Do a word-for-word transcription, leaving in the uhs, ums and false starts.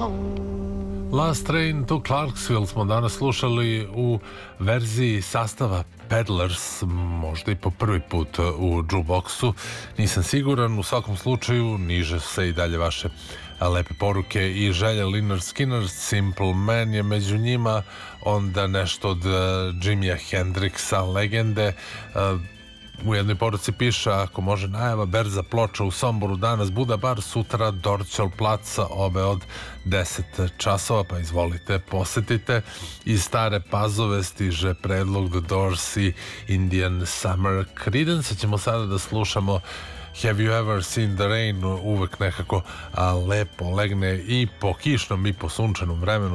Last Train to Clarksville smo danas slušali u verziji sastava Peddlers, možda i po prvi put u jukeboxu, nisam siguran. U svakom slučaju niže se i dalje vaše lepe poruke i želje. Lynyrd Skynyrd, Simple Man je među njima, onda nešto od Jimija Hendrixa, legende. U jednoj poruci piše: ako može najava berza ploča u Somboru danas, Buda bar, sutra Dorćol placa, obe od deset časova, pa izvolite, posetite. Iz Stare Pazove stiže predlog The Doors i Indian Summer. Creedence ćemo sada da slušamo. Have you ever seen the rain? Uvek nekako a, lepo legne i po kišnom i po sunčanom vremenu.